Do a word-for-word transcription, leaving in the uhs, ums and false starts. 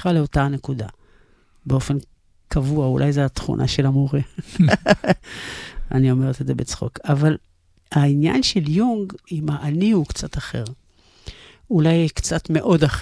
ממשיכה לאותה הנקודה. באופן קבוע, אולי זו התכונה של המורה. אני אומרת את זה בצחוק. אבל העניין של יונג עם האני הוא קצת אחר. אולי קצת מאוד אחר.